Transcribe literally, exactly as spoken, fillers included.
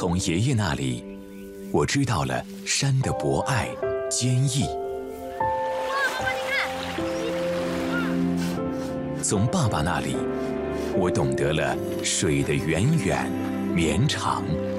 从爷爷那里，我知道了山的博爱、坚毅。 哇，爸爸，你看！ 从爸爸那里，我懂得了水的源远绵长。